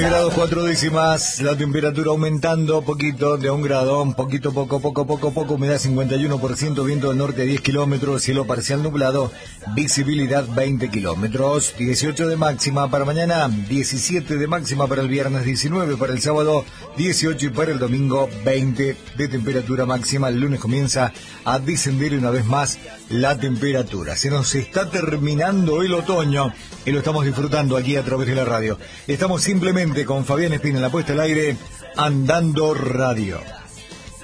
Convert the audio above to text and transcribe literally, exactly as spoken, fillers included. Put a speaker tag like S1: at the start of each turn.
S1: Grados cuatro décimas, la temperatura aumentando poquito, de un grado, un poquito, poco, poco, poco, poco, humedad cincuenta y uno por ciento, viento del norte a diez kilómetros, cielo parcial nublado, visibilidad veinte kilómetros, dieciocho de máxima para mañana, diecisiete de máxima para el viernes, diecinueve para el sábado, dieciocho y para el domingo, veinte de temperatura máxima. El lunes comienza a descender una vez más la temperatura. Se nos está terminando el otoño y lo estamos disfrutando aquí a través de la radio. Estamos simplemente con Fabián Espina en la puesta al aire, Andando Radio.